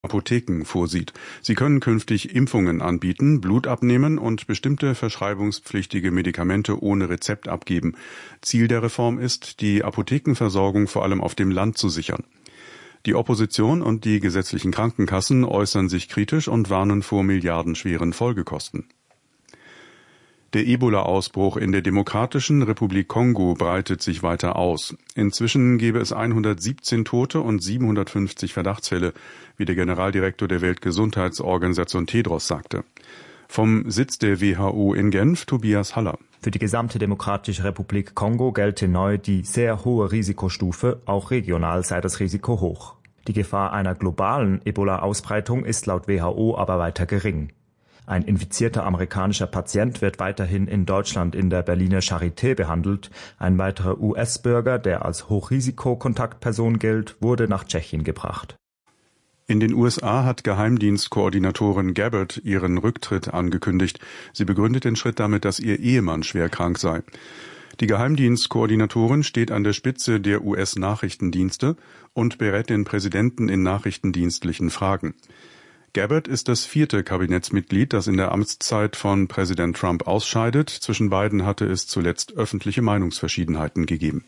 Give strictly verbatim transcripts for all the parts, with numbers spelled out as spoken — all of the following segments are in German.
Apotheken vorsieht. Sie können künftig Impfungen anbieten, Blut abnehmen und bestimmte verschreibungspflichtige Medikamente ohne Rezept abgeben. Ziel der Reform ist, die Apothekenversorgung vor allem auf dem Land zu sichern. Die Opposition und die gesetzlichen Krankenkassen äußern sich kritisch und warnen vor milliardenschweren Folgekosten. Der Ebola-Ausbruch in der Demokratischen Republik Kongo breitet sich weiter aus. Inzwischen gebe es hundertsiebzehn Tote und siebenhundertfünfzig Verdachtsfälle, wie der Generaldirektor der Weltgesundheitsorganisation Tedros sagte. Vom Sitz der W H O in Genf, Tobias Haller. Für die gesamte Demokratische Republik Kongo gelte neu die sehr hohe Risikostufe, auch regional sei das Risiko hoch. Die Gefahr einer globalen Ebola-Ausbreitung ist laut W H O aber weiter gering. Ein infizierter amerikanischer Patient wird weiterhin in Deutschland in der Berliner Charité behandelt. Ein weiterer U S-Bürger, der als Hochrisikokontaktperson gilt, wurde nach Tschechien gebracht. In den U S A hat Geheimdienstkoordinatorin Gabbard ihren Rücktritt angekündigt. Sie begründet den Schritt damit, dass ihr Ehemann schwer krank sei. Die Geheimdienstkoordinatorin steht an der Spitze der U S-Nachrichtendienste und berät den Präsidenten in nachrichtendienstlichen Fragen. Gabbard ist das vierte Kabinettsmitglied, das in der Amtszeit von Präsident Trump ausscheidet. Zwischen beiden hatte es zuletzt öffentliche Meinungsverschiedenheiten gegeben.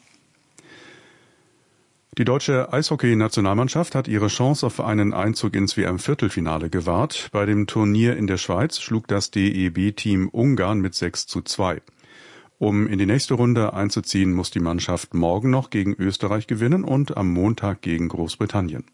Die deutsche Eishockey-Nationalmannschaft hat ihre Chance auf einen Einzug ins W M-Viertelfinale gewahrt. Bei dem Turnier in der Schweiz schlug das D E B-Team Ungarn mit sechs zu zwei. Um in die nächste Runde einzuziehen, muss die Mannschaft morgen noch gegen Österreich gewinnen und am Montag gegen Großbritannien.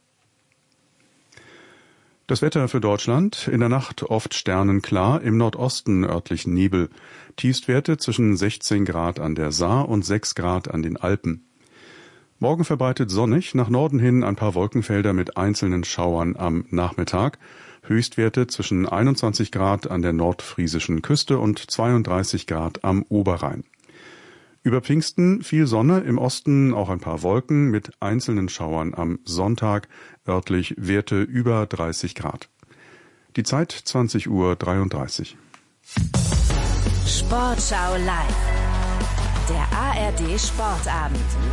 Das Wetter für Deutschland: in der Nacht oft sternenklar, im Nordosten örtlich Nebel. Tiefstwerte zwischen sechzehn Grad an der Saar und sechs Grad an den Alpen. Morgen verbreitet sonnig, nach Norden hin ein paar Wolkenfelder mit einzelnen Schauern am Nachmittag. Höchstwerte zwischen einundzwanzig Grad an der nordfriesischen Küste und zweiunddreißig Grad am Oberrhein. Über Pfingsten viel Sonne, im Osten auch ein paar Wolken mit einzelnen Schauern am Sonntag, örtlich Werte über dreißig Grad. Die Zeit zwanzig Uhr dreiunddreißig. Sportschau live. Der A R D Sportabend.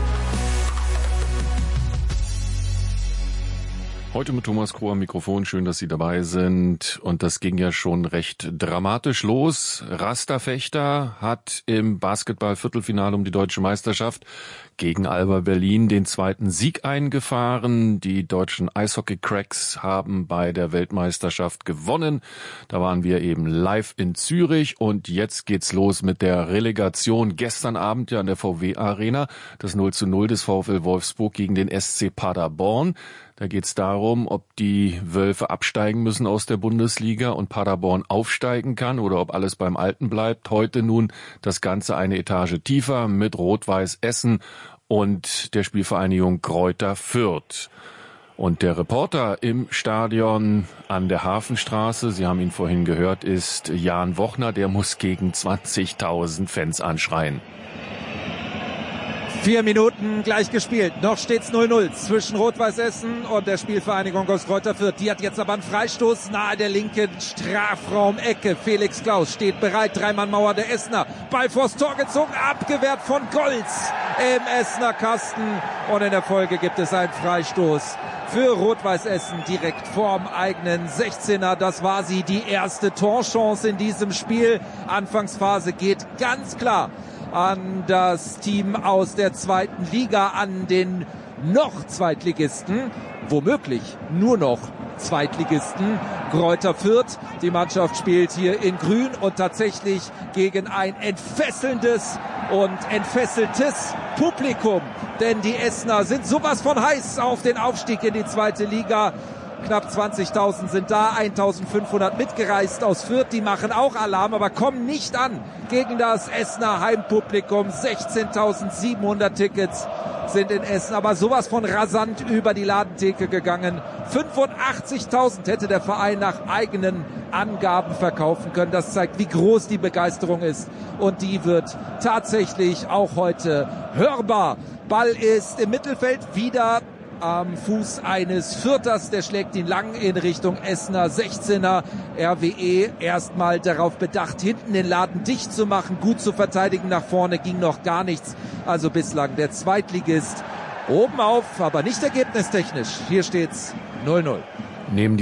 Heute mit Thomas Kroh am Mikrofon. Schön, dass Sie dabei sind. Und das ging ja schon recht dramatisch los. Rasterfechter hat im Basketball-Viertelfinale um die deutsche Meisterschaft gegen Alba Berlin den zweiten Sieg eingefahren. Die deutschen Eishockey-Cracks haben bei der Weltmeisterschaft gewonnen. Da waren wir eben live in Zürich. Und jetzt geht's los mit der Relegation. Gestern Abend ja an der V W-Arena. Das null zu null des VfL Wolfsburg gegen den S C Paderborn. Da geht es darum, ob die Wölfe absteigen müssen aus der Bundesliga und Paderborn aufsteigen kann oder ob alles beim Alten bleibt. Heute nun das Ganze eine Etage tiefer mit Rot-Weiß Essen und der Spielvereinigung Greuther Fürth. Und der Reporter im Stadion an der Hafenstraße, Sie haben ihn vorhin gehört, ist Jan Wochner. Der muss gegen zwanzigtausend Fans anschreien. Vier Minuten gleich gespielt. Noch steht's null null zwischen Rot-Weiß Essen und der Spielvereinigung aus Greuther Fürth. Die hat jetzt aber einen Freistoß nahe der linken Strafraumecke. Felix Klaus steht bereit. Dreimann-Mauer der Essener. Ball vors Tor gezogen, abgewehrt von Golz im Essener Kasten. Und in der Folge gibt es einen Freistoß für Rot-Weiß Essen direkt vorm eigenen sechzehner. Das war sie, die erste Torchance in diesem Spiel. Anfangsphase geht ganz klar an das Team aus der zweiten Liga, an den noch Zweitligisten, womöglich nur noch Zweitligisten Greuther Fürth. Die Mannschaft spielt hier in Grün und tatsächlich gegen ein entfesselndes und entfesseltes Publikum. Denn die Essener sind sowas von heiß auf den Aufstieg in die zweite Liga. Knapp zwanzigtausend sind da, eintausendfünfhundert mitgereist aus Fürth. Die machen auch Alarm, aber kommen nicht an gegen das Essener Heimpublikum. sechzehntausendsiebenhundert Tickets sind in Essen, aber sowas von rasant über die Ladentheke gegangen. fünfundachtzigtausend hätte der Verein nach eigenen Angaben verkaufen können. Das zeigt, wie groß die Begeisterung ist. Und die wird tatsächlich auch heute hörbar. Ball ist im Mittelfeld wieder am Fuß eines Fürthers, der schlägt ihn lang in Richtung Essener sechzehner. R W E erstmal darauf bedacht, hinten den Laden dicht zu machen, gut zu verteidigen. Nach vorne ging noch gar nichts. Also bislang der Zweitligist oben auf, aber nicht ergebnistechnisch. Hier steht's null null. Neben